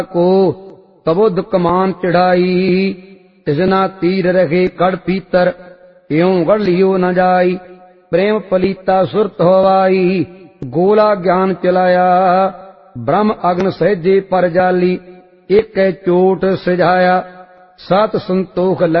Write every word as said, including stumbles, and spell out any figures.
को कबुद कमान चढ़ाई। तिजना तीर रखे कड़ पीतर यों गढ़ लियो न जाई। प्रेम पलीता सुरत होवाई गोला ज्ञान चलाया। ब्रह्म अग्न सहजे पर जाली एक चोट सिझाया। सत संतोख